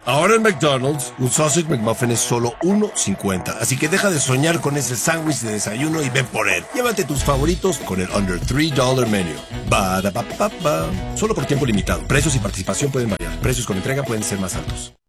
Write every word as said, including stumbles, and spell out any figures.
Ahora en McDonald's, un Sausage McMuffin es solo uno cincuenta. Así que deja de soñar con ese sándwich de desayuno y ven por él. Llévate tus favoritos con el Under tres dólares Menu. Ba, da, ba, ba, ba. Solo por tiempo limitado. Precios y participación pueden variar. Precios con entrega pueden ser más altos.